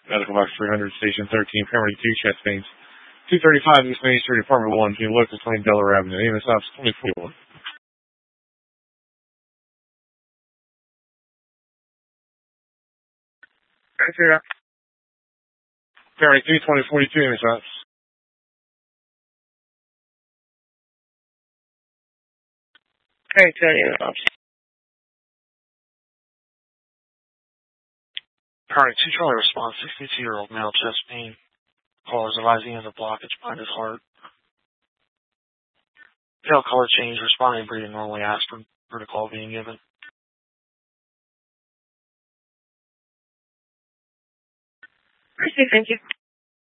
Medical Box 300, Station 13, Primary 2, chest pains. 235 East Main Street, Apartment 1, to local 20 Delaware Avenue. Name of the stop's 2041. Primary 2, 2042, name of the stop's. Primary 2, name of the stop's. Primary 2, Charlie response, 62-year-old male, chest pain. Callers advising of a blockage behind his heart. Pale color change, responding breathing normally, aspirin, protocol being given. I see, thank you.